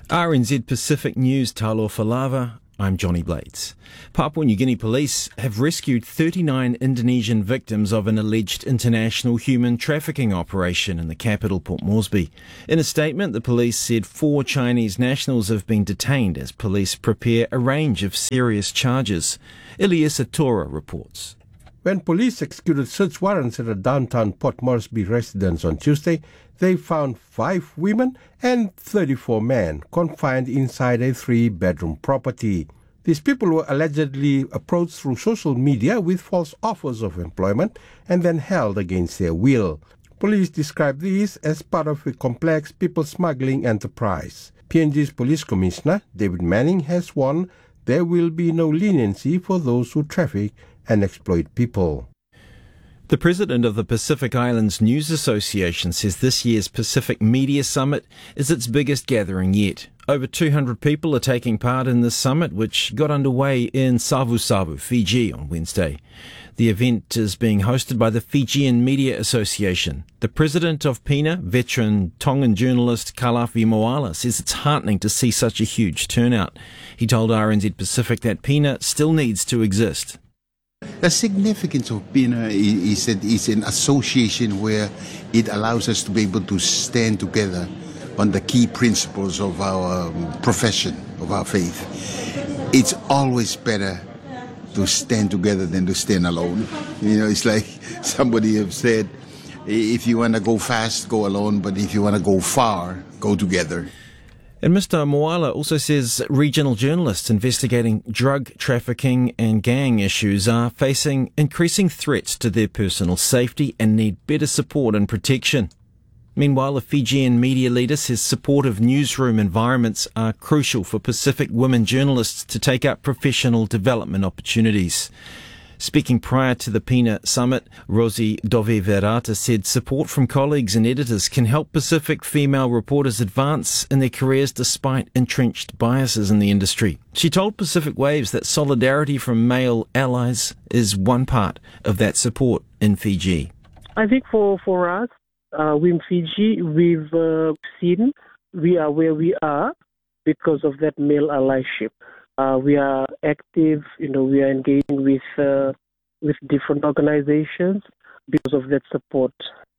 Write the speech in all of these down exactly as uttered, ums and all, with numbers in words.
R N Z Pacific News, Talofa Lava. I'm Johnny Blades. Papua New Guinea police have rescued thirty-nine Indonesian victims of an alleged international human trafficking operation in the capital, Port Moresby. In a statement, the police said four Chinese nationals have been detained as police prepare a range of serious charges. Elias Atora reports. When police executed search warrants at a downtown Port Moresby residence on Tuesday, they found five women and thirty-four men confined inside a three-bedroom property. These people were allegedly approached through social media with false offers of employment and then held against their will. Police described these as part of a complex people smuggling enterprise. P N G's Police Commissioner, David Manning, has warned there will be no leniency for those who traffic and exploit people. The president of the Pacific Islands News Association says this year's Pacific Media Summit is its biggest gathering yet. Over two hundred people are taking part in this summit, which got underway in Savu-Savu, Fiji, on Wednesday. The event is being hosted by the Fijian Media Association. The president of PINA, veteran Tongan journalist Kalafi Moala, says it's heartening to see such a huge turnout. He told R N Z Pacific that PINA still needs to exist. The significance of PINA is that it's an association where it allows us to be able to stand together on the key principles of our profession, of our faith. It's always better to stand together than to stand alone. You know, it's like somebody have said, if you want to go fast, go alone, but if you want to go far, go together. And Mister Moala also says regional journalists investigating drug trafficking and gang issues are facing increasing threats to their personal safety and need better support and protection. Meanwhile, a Fijian media leader says supportive newsroom environments are crucial for Pacific women journalists to take up professional development opportunities. Speaking prior to the PINA summit, Rosie Dove-Verata said support from colleagues and editors can help Pacific female reporters advance in their careers despite entrenched biases in the industry. She told Pacific Waves that solidarity from male allies is one part of that support in Fiji. I think for, for us, uh, in Fiji, we've uh, seen we are where we are because of that male allyship. Uh, we are active, you know, we are engaging with uh, with different organizations because of that support.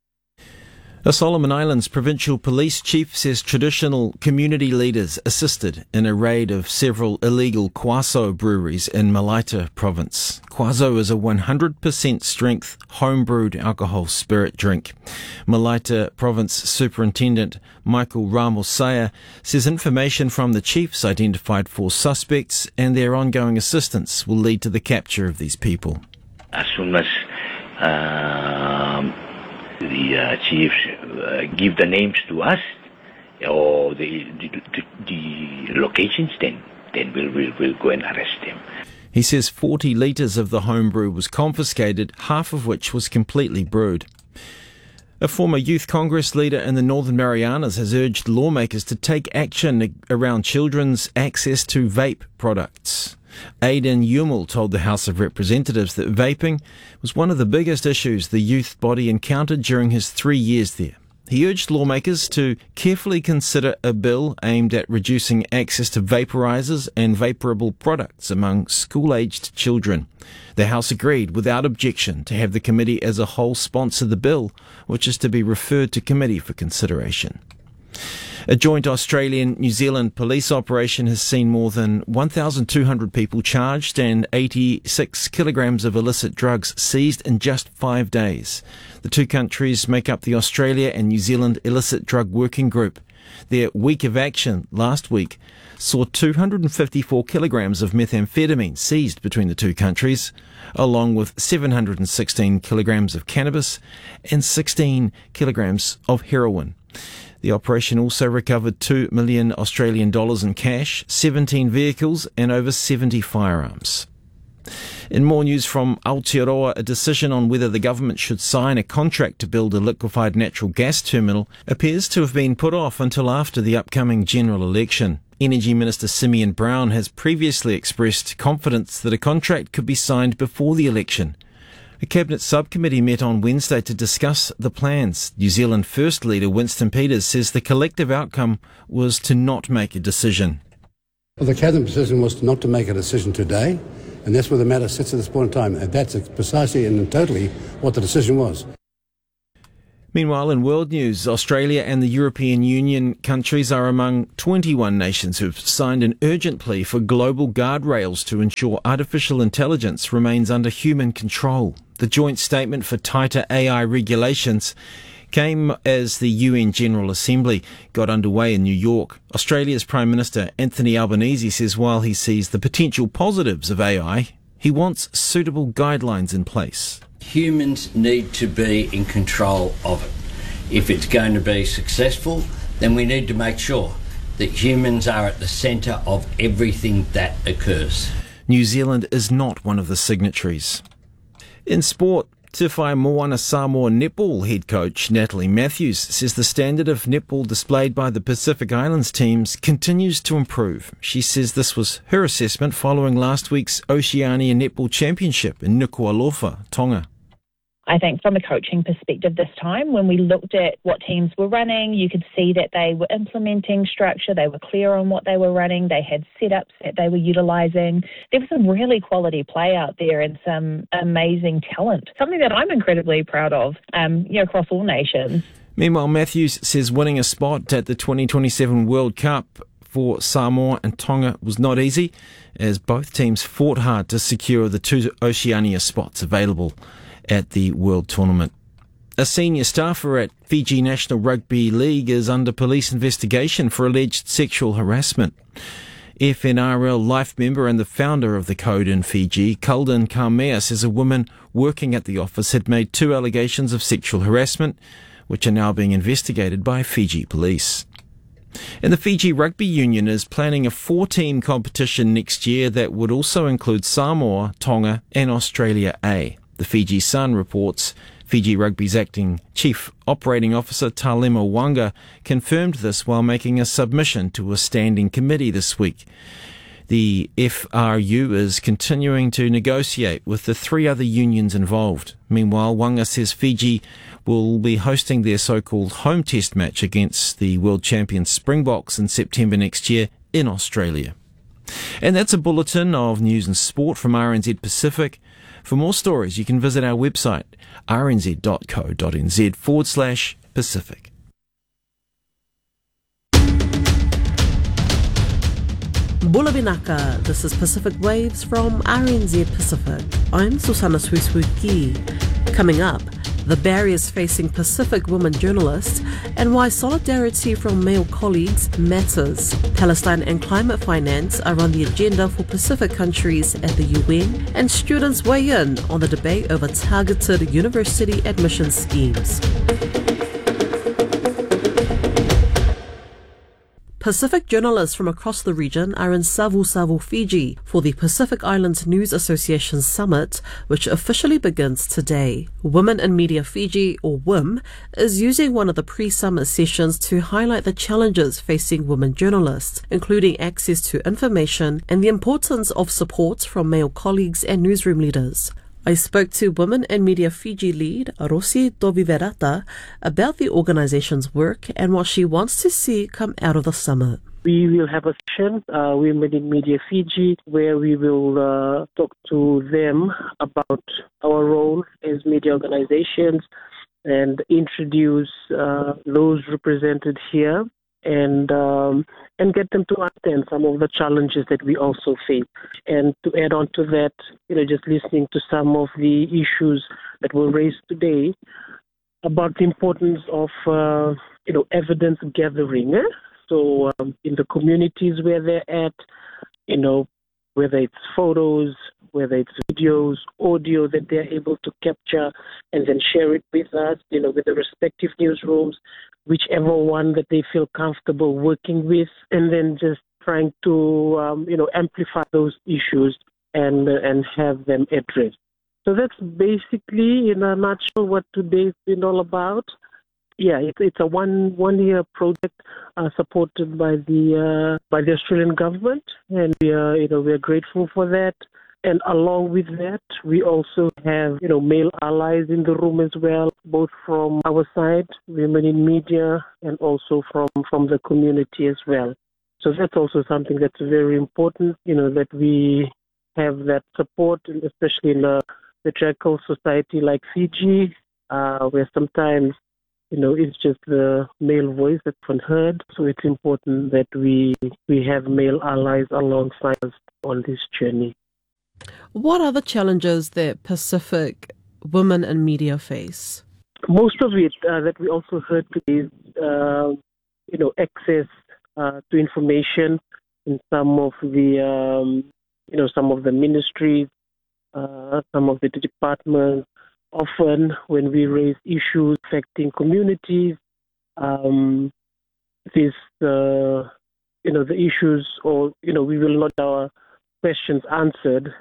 A Solomon Islands provincial police chief says traditional community leaders assisted in a raid of several illegal Kwaso breweries in Malaita province. Kwaso is a one hundred percent strength home-brewed alcohol spirit drink. Malaita province superintendent Michael Ramosaya says information from the chiefs identified four suspects and their ongoing assistance will lead to the capture of these people. As soon as um, the uh, chiefs uh, give the names to us or the the, the, the locations, then then we'll, we'll we'll go and arrest them. He says forty litres of the homebrew was confiscated, half of which was completely brewed. A former youth Congress leader in the Northern Marianas has urged lawmakers to take action around children's access to vape products. Aidan Yumel told the House of Representatives that vaping was one of the biggest issues the youth body encountered during his three years there. He urged lawmakers to carefully consider a bill aimed at reducing access to vaporizers and vaporable products among school-aged children. The House agreed without objection to have the committee as a whole sponsor the bill, which is to be referred to committee for consideration. A joint Australian-New Zealand police operation has seen more than one thousand two hundred people charged and eighty-six kilograms of illicit drugs seized in just five days. The two countries make up the Australia and New Zealand Illicit Drug Working Group. Their week of action last week saw two hundred fifty-four kilograms of methamphetamine seized between the two countries, along with seven hundred sixteen kilograms of cannabis and sixteen kilograms of heroin. The operation also recovered two million Australian dollars in cash, seventeen vehicles and over seventy firearms. In more news from Aotearoa, a decision on whether the government should sign a contract to build a liquefied natural gas terminal appears to have been put off until after the upcoming general election. Energy Minister Simeon Brown has previously expressed confidence that a contract could be signed before the election. A Cabinet subcommittee met on Wednesday to discuss the plans. New Zealand First Leader Winston Peters says the collective outcome was to not make a decision. Well, the Cabinet decision was not to make a decision today, and that's where the matter sits at this point in time. And that's precisely and totally what the decision was. Meanwhile, in world news, Australia and the European Union countries are among twenty-one nations who've signed an urgent plea for global guardrails to ensure artificial intelligence remains under human control. The joint statement for tighter A I regulations came as the U N General Assembly got underway in New York. Australia's Prime Minister Anthony Albanese says while he sees the potential positives of A I, he wants suitable guidelines in place. Humans need to be in control of it. If it's going to be successful, then we need to make sure that humans are at the centre of everything that occurs. New Zealand is not one of the signatories. In sport, Te Whai Moana Samoa netball head coach Natalie Matthews says the standard of netball displayed by the Pacific Islands teams continues to improve. She says this was her assessment following last week's Oceania Netball Championship in Nuku'alofa, Tonga. I think from a coaching perspective this time, when we looked at what teams were running, you could see that they were implementing structure, they were clear on what they were running, they had setups that they were utilising. There was some really quality play out there and some amazing talent, something that I'm incredibly proud of, um, you know, across all nations. Meanwhile, Matthews says winning a spot at the twenty twenty-seven World Cup for Samoa and Tonga was not easy, as both teams fought hard to secure the two Oceania spots available at the World Tournament. A senior staffer at Fiji National Rugby League is under police investigation for alleged sexual harassment. F N R L life member and the founder of the code in Fiji, Kulden Karmea, says a woman working at the office had made two allegations of sexual harassment, which are now being investigated by Fiji police. And the Fiji Rugby Union is planning a four-team competition next year that would also include Samoa, Tonga and Australia A. The Fiji Sun reports Fiji Rugby's acting Chief Operating Officer Talema Wanga confirmed this while making a submission to a standing committee this week. The F R U is continuing to negotiate with the three other unions involved. Meanwhile, Wanga says Fiji will be hosting their so-called home test match against the world champion Springboks in September next year in Australia. And that's a bulletin of news and sport from R N Z Pacific. For more stories, you can visit our website, rnz.co.nz forward slash Pacific. Bula Binaka, this is Pacific Waves from R N Z Pacific. I'm Susana Suisuki. Coming up, the barriers facing Pacific women journalists and why solidarity from male colleagues matters. Palestine and climate finance are on the agenda for Pacific countries at the U N, and students weigh in on the debate over targeted university admission schemes. Pacific journalists from across the region are in Savu Savu, Fiji for the Pacific Islands News Association Summit, which officially begins today. Women in Media Fiji, or W I M, is using one of the pre-summit sessions to highlight the challenges facing women journalists, including access to information and the importance of support from male colleagues and newsroom leaders. I spoke to Women in Media Fiji lead Rosi Toviverata about the organisation's work and what she wants to see come out of the summit. We will have a session, uh, Women in Media Fiji, where we will uh, talk to them about our role as media organisations and introduce uh, those represented here and um, and get them to understand some of the challenges that we also face. And to add on to that, you know, just listening to some of the issues that were raised today about the importance of, uh, you know, evidence gathering. Eh? So um, in the communities where they're at, you know, whether it's photos, whether it's videos, audio that they're able to capture and then share it with us, you know, with the respective newsrooms, whichever one that they feel comfortable working with, and then just trying to, um, you know, amplify those issues and uh, and have them addressed. So that's basically, in a nutshell, what today's been all about. Yeah, it's it's a one one year project uh, supported by the uh, by the Australian government, and we are you know we are grateful for that. And along with that, we also have, you know, male allies in the room as well, both from our side, women in media, and also from, from the community as well. So that's also something that's very important, you know, that we have that support, especially in a patriarchal society like Fiji, uh, where sometimes, you know, it's just the male voice that's unheard. So it's important that we we have male allies alongside us on this journey. What are the challenges that Pacific women in media face? Most of it uh, that we also heard today is, uh, you know, access uh, to information in some of the, um, you know, some of the ministries, uh, some of the departments. Often when we raise issues affecting communities, um, this, uh, you know, the issues, or, you know, we will not our questions answered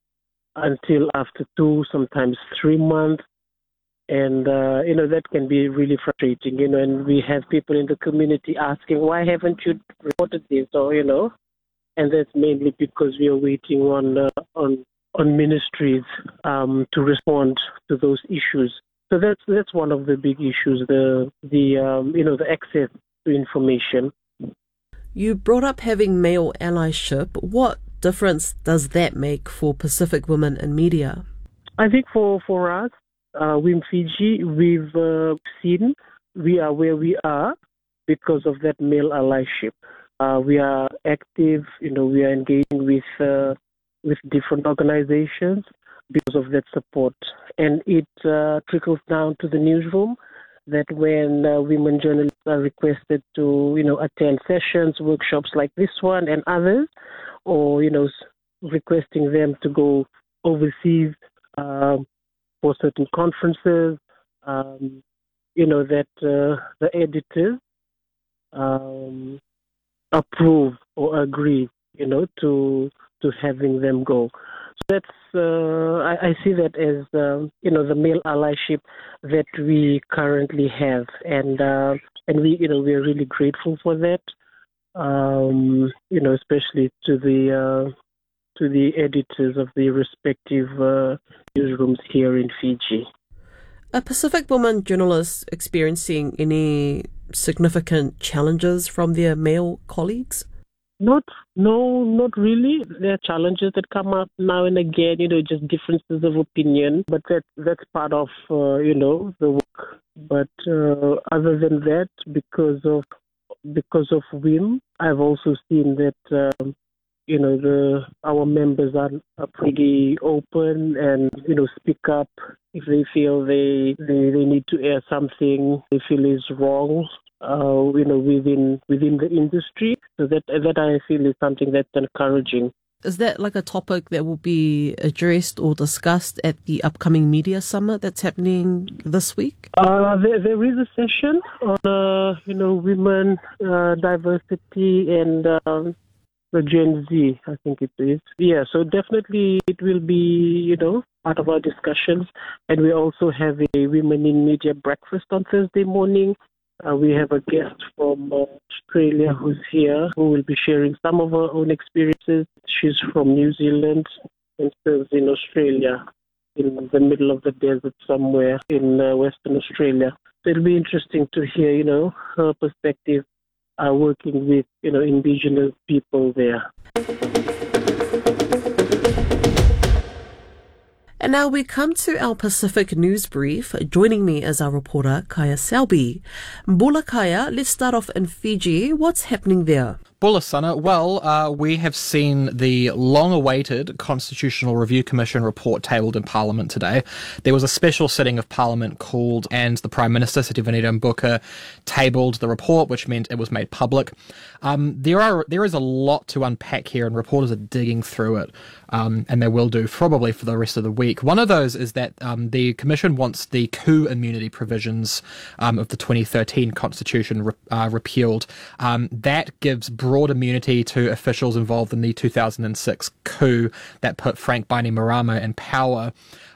until after two, sometimes three months. And, uh, you know, that can be really frustrating, you know, and we have people in the community asking, why haven't you reported this, or, you know, and that's mainly because we are waiting on, uh, on, on ministries um, to respond to those issues. So that's, that's one of the big issues, the, the um, you know, the access to information. You brought up having male allyship. What difference does that make for Pacific women in media? I think for, for us, uh, W I M Fiji, we've uh, seen we are where we are because of that male allyship. Uh, we are active, you know, we are engaging with uh, with different organizations because of that support. And it uh, trickles down to the newsroom that when uh, women journalists are requested to, you know, attend sessions, workshops like this one and others, or, you know, requesting them to go overseas uh, for certain conferences, um, you know, that uh, the editors um, approve or agree, you know, to to having them go. So that's, uh, I, I see that as, uh, you know, the male allyship that we currently have. And, uh, and we, you know, we are really grateful for that, um, you know, especially to the, uh, to the editors of the respective uh, newsrooms here in Fiji. Are Pacific women journalists experiencing any significant challenges from their male colleagues? Not, no, not really. There are challenges that come up now and again, you know, just differences of opinion, but that that's part of, uh, you know, the work. But uh, other than that, because of because of W I M, I've also seen that, um, you know, the our members are, are pretty open and, you know, speak up if they feel they, they, they need to air something they feel is wrong. Uh, you know, within within the industry, so that that I feel is something that's encouraging. Is that like a topic that will be addressed or discussed at the upcoming media summit that's happening this week? Uh, there, there is a session on, uh, you know, women, uh, diversity, and um, the Gen Z, I think it is. Yeah, so definitely it will be, you know, part of our discussions. And we also have a Women in Media breakfast on Thursday morning. Uh, we have a guest from uh, Australia who's here, who will be sharing some of her own experiences. She's from New Zealand and serves in Australia, in the middle of the desert somewhere in uh, Western Australia. So it'll be interesting to hear, you know, her perspective uh, working with, you know, Indigenous people there. And now we come to our Pacific News Brief. Joining me is our reporter, Kaya Selby. Bula Kaya, let's start off in Fiji. What's happening there? Bula Sana, well, uh, we have seen the long-awaited Constitutional Review Commission report tabled in Parliament today. There was a special sitting of Parliament called, and the Prime Minister, Siti Vanita Mbuka, tabled the report, which meant it was made public. Um, there are there is a lot to unpack here, and reporters are digging through it, um, and they will do probably for the rest of the week. One of those is that um, the Commission wants the coup immunity provisions um, of the twenty thirteen Constitution re- uh, repealed. Um, that gives broad immunity to officials involved in the two thousand six coup that put Frank Bainimarama in power.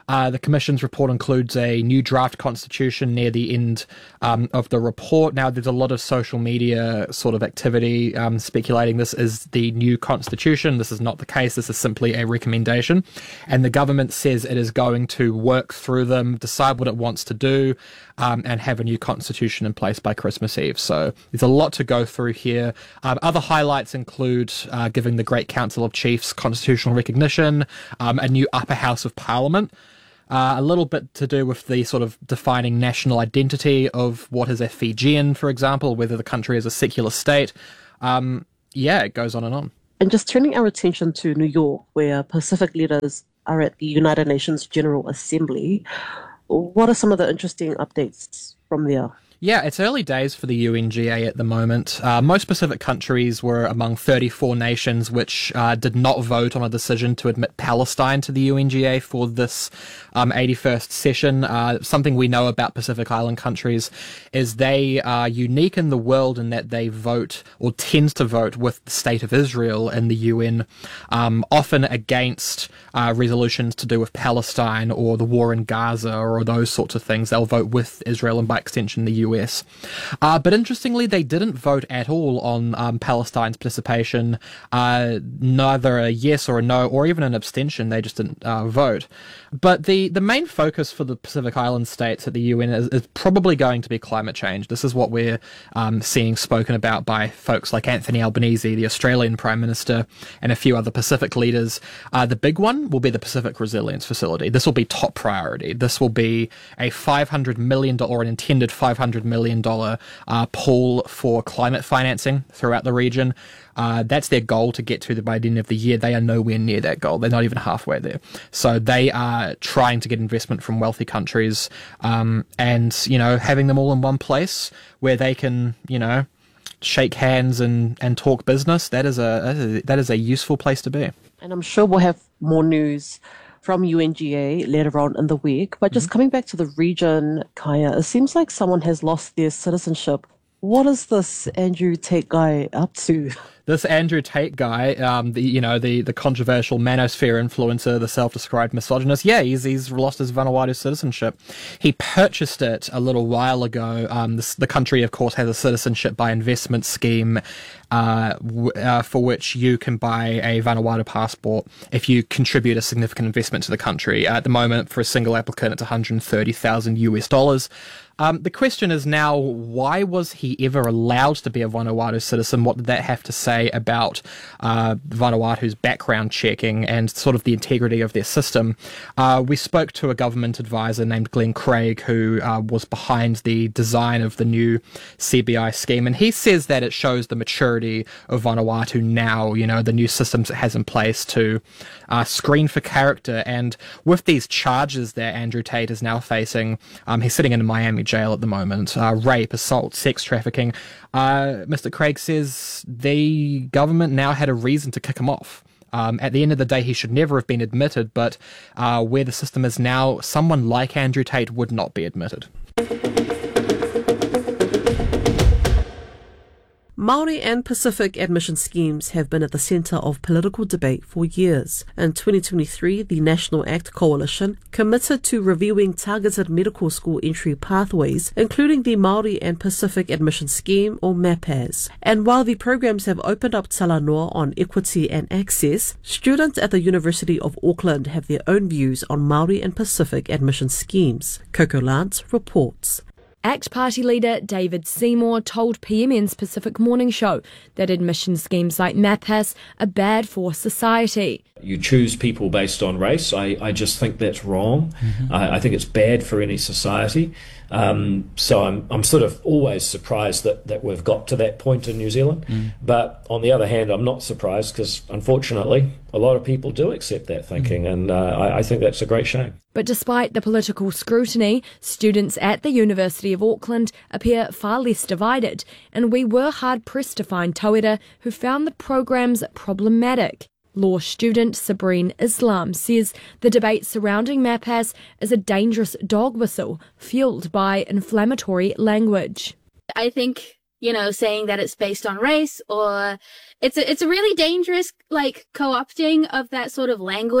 Uh, the Commission's report includes a new draft constitution near the end um, of the report. Now, there's a lot of social media sort of activity um, speculating this is the new constitution. This is not the case. This is simply a recommendation. And the government says it is going to work through them, decide what it wants to do, um, and have a new constitution in place by Christmas Eve. So there's a lot to go through here. Um, other highlights include uh, giving the Great Council of Chiefs constitutional recognition, um, a new upper house of parliament, uh, a little bit to do with the sort of defining national identity of what is a Fijian, for example, whether the country is a secular state. Um, yeah, it goes on and on. And just turning our attention to New York, where Pacific leaders are at the United Nations General Assembly, what are some of the interesting updates from there? Yeah, it's early days for the U N G A at the moment. Uh, most Pacific countries were among thirty-four nations which uh, did not vote on a decision to admit Palestine to the U N G A for this um, eighty-first session. Uh, something we know about Pacific Island countries is they are unique in the world in that they vote, or tend to vote, with the State of Israel in the U N, um, often against uh, resolutions to do with Palestine or the war in Gaza or those sorts of things. They'll vote with Israel and by extension the U N. U S. Uh, but interestingly, they didn't vote at all on um, Palestine's participation, uh, neither a yes or a no, or even an abstention. They just didn't uh, vote. But the, the main focus for the Pacific Island states at the U N is, is probably going to be climate change. This is what we're um, seeing spoken about by folks like Anthony Albanese, the Australian Prime Minister, and a few other Pacific leaders. Uh, the big one will be the Pacific Resilience Facility. This will be top priority. This will be a five hundred million dollars, or an intended five hundred million dollars uh, pool for climate financing throughout the region. Uh, that's their goal to get to by the end of the year. They are nowhere near that goal. They're not even halfway there. So they are trying to get investment from wealthy countries, um, and, you know, having them all in one place where they can, you know, shake hands and, and talk business. That is a that is a useful place to be. And I'm sure we'll have more news from U N G A later on in the week. But just mm-hmm. coming back to the region, Kaya, it seems like someone has lost their citizenship. What is this Andrew Tate guy up to? This Andrew Tate guy, um, the you know the the controversial manosphere influencer, the self-described misogynist, yeah, he's he's lost his Vanuatu citizenship. He purchased it a little while ago. Um, this, the country, of course, has a citizenship by investment scheme, uh, w- uh, for which you can buy a Vanuatu passport if you contribute a significant investment to the country. At the moment, for a single applicant, it's one hundred thirty thousand U S dollars. Um, the question is now, why was he ever allowed to be a Vanuatu citizen? What did that have to say about uh, Vanuatu's background checking and sort of the integrity of their system? Uh, we spoke to a government advisor named Glenn Craig, who uh, was behind the design of the new C B I scheme, and he says that it shows the maturity of Vanuatu now, you know, the new systems it has in place to uh, screen for character. And with these charges that Andrew Tate is now facing, um, he's sitting in Miami jail at the moment, uh, rape, assault, sex trafficking. Uh, Mister Craig says the government now had a reason to kick him off. Um, at the end of the day, he should never have been admitted, but uh, where the system is now, someone like Andrew Tate would not be admitted. Māori and Pacific admission schemes have been at the centre of political debate for years. In twenty twenty-three, the National Act Coalition committed to reviewing targeted medical school entry pathways, including the Māori and Pacific Admission Scheme, or MAPAS. And while the programs have opened up Talanoa on equity and access, students at the University of Auckland have their own views on Māori and Pacific admission schemes. Coco Lance reports. ACT Party leader David Seymour told P M N's Pacific Morning Show that admission schemes like MAPAS are bad for society. You choose people based on race. I, I just think that's wrong. Mm-hmm. I, I think it's bad for any society. Um, so I'm I'm sort of always surprised that, that we've got to that point in New Zealand. Mm. But on the other hand, I'm not surprised because, unfortunately, a lot of people do accept that thinking, mm. and uh, I, I think that's a great shame. But despite the political scrutiny, students at the University of Auckland appear far less divided, and we were hard-pressed to find tauira who found the programs problematic. Law student Sabrine Islam says the debate surrounding MAPAS is a dangerous dog whistle fueled by inflammatory language. I think, you know, saying that it's based on race, or it's a, it's a really dangerous, like, co-opting of that sort of language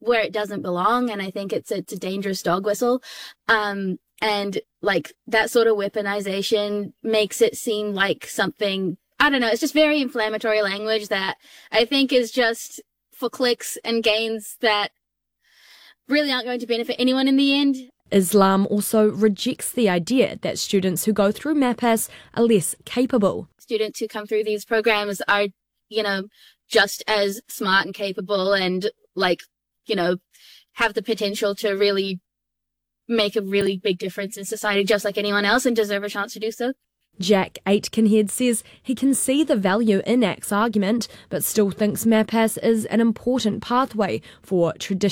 where it doesn't belong. And I think it's, it's a dangerous dog whistle. Um, and like that sort of weaponization makes it seem like something, I don't know, it's just very inflammatory language that I think is just for clicks and gains that really aren't going to benefit anyone in the end. Islam also rejects the idea that students who go through MAPAS are less capable. Students who come through these programs are, you know, just as smart and capable and, like, you know, have the potential to really make a really big difference in society just like anyone else and deserve a chance to do so. Jack Aitkenhead says he can see the value in A C T's argument, but still thinks MAPAS is an important pathway for traditional